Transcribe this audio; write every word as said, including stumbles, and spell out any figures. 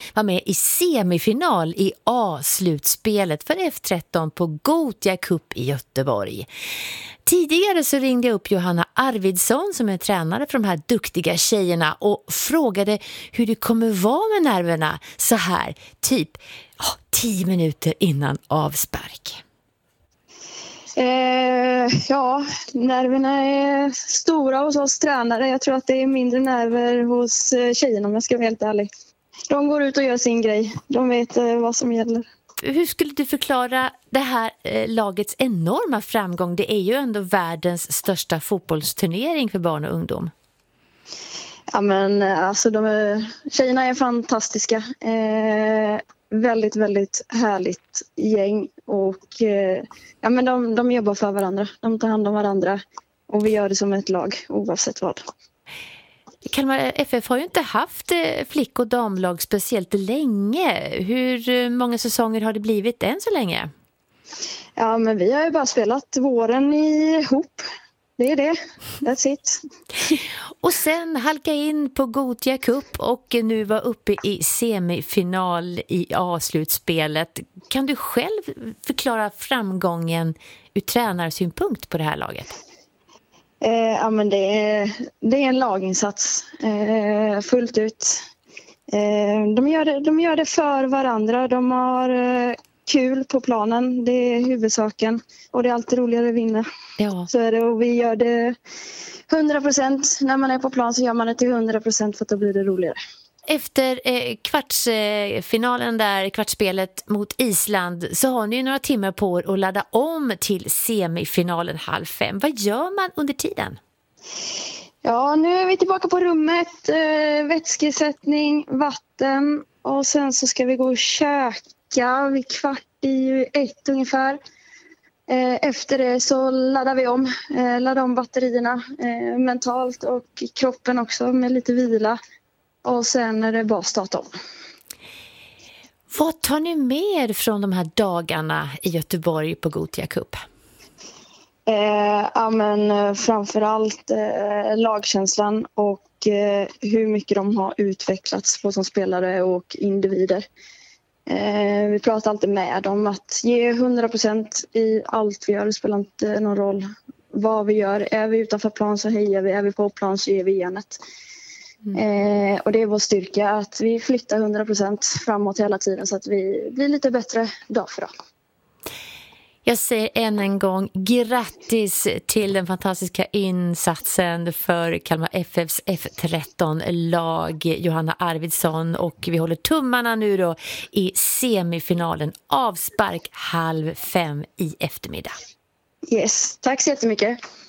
var med i semifinal i A-slutspelet för F tretton på Gothia Cup i Göteborg. Tidigare så ringde jag upp Johanna Arvidsson som är tränare för de här duktiga tjejerna och frågade hur det kommer vara med nerverna så här, typ oh, tio minuter innan avspark. Eh, ja, nerverna är stora hos oss tränare. Jag tror att det är mindre nerver hos tjejerna om jag ska vara helt ärlig. De går ut och gör sin grej. De vet eh, vad som gäller. Hur skulle du förklara det här eh, lagets enorma framgång? Det är ju ändå världens största fotbollsturnering för barn och ungdom. Ja, men alltså de är, tjejerna är fantastiska. Eh, väldigt, väldigt härligt gäng. Och eh, ja, men de, de jobbar för varandra. De tar hand om varandra. Och vi gör det som ett lag oavsett vad. Kalmar F F har ju inte haft flick- och damlag speciellt länge. Hur många säsonger har det blivit än så länge? Ja, men vi har ju bara spelat våren ihop. Det är det. That's it. Och sen halka in på Gothia Cup och nu var uppe i semifinal i A-slutspelet. Kan du själv förklara framgången ur tränarsynpunkt på det här laget? Eh, ja, men det är, det är en laginsats eh, fullt ut. Eh, de, gör det, de gör det för varandra. De har eh, kul på planen. Det är huvudsaken. Och det är alltid roligare att vinna. Ja. Så är det, och vi gör det hundra procent. När man är på plan så gör man det till hundra procent för att då blir det roligare. Efter eh, kvartsfinalen där, kvartsspelet mot Island, så har ni ju några timmar på er att ladda om till semifinalen halv fem. Vad gör man under tiden? Ja, nu är vi tillbaka på rummet. Eh, vätskesättning, vatten och sen så ska vi gå och käka vid kvart i ett ungefär. Eh, efter det så laddar vi om, eh, laddar om batterierna eh, mentalt och kroppen också med lite vila. Och sen är det bara starta om. Vad tar ni med er från de här dagarna i Göteborg på Gothia Cup? Eh, ja, men framförallt eh, lagkänslan och eh, hur mycket de har utvecklats på som spelare och individer. Eh, vi pratar alltid med dem att ge hundra procent i allt vi gör. Det spelar inte någon roll vad vi gör. Är vi utanför plan så hejar vi. Är vi på plan så ger vi genet. Mm. Eh, och det är vår styrka att vi flyttar hundra procent framåt hela tiden så att vi blir lite bättre dag för dag. Jag säger än en gång grattis till den fantastiska insatsen för Kalmar F F:s F tretton-lag, Johanna Arvidsson, och vi håller tummarna nu då i semifinalen, avspark halv fem i eftermiddag. Yes, tack så jättemycket.